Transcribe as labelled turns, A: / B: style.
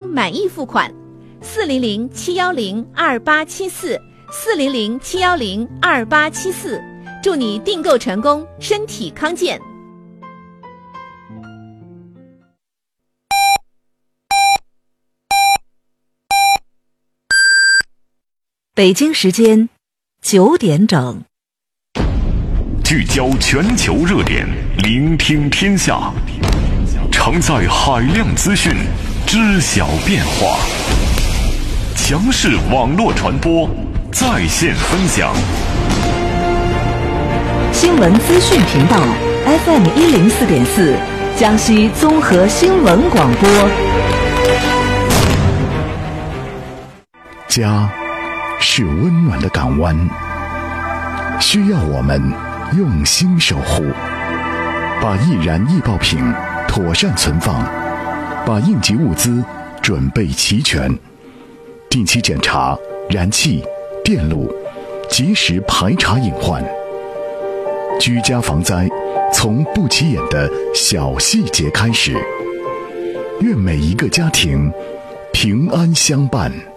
A: 满意付款，400-710-2874，400-710-2874，祝你订购成功，身体康健。
B: 北京时间9点整，
C: 聚焦全球热点，聆听天下，承载海量资讯，知晓变化，强势网络传播，在线分享。
B: 新闻资讯频道 FM104.4，江西综合新闻广播。
D: 家是温暖的港湾，需要我们用心守护，把易燃易爆品妥善存放，把应急物资准备齐全，定期检查燃气、电路，及时排查隐患。居家防灾从不起眼的小细节开始，愿每一个家庭平安相伴。